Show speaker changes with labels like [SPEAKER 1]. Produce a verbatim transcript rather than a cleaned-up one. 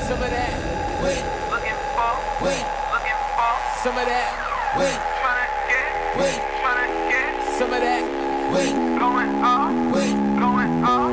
[SPEAKER 1] some of that. Wait,
[SPEAKER 2] looking for,
[SPEAKER 1] wait,
[SPEAKER 2] looking for,
[SPEAKER 1] some of that. Wait,
[SPEAKER 2] tryna get,
[SPEAKER 1] wait,
[SPEAKER 2] tryna get,
[SPEAKER 1] some of that. Wait,
[SPEAKER 2] going off,
[SPEAKER 1] wait,
[SPEAKER 2] going off.